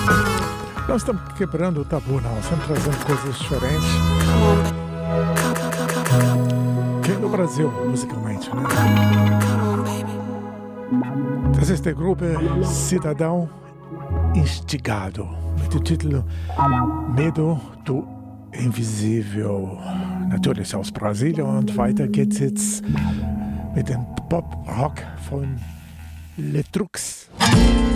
Nós estamos quebrando o tabu, não. Sempre trazendo coisas diferentes. Aqui no Brasil, musicalmente, né? Então, este grupo é Cidadão Instigado, mit dem Titel Medo do Invisível. Natürlich aus Brasilien und weiter geht's jetzt mit dem Pop-Rock von Letrux.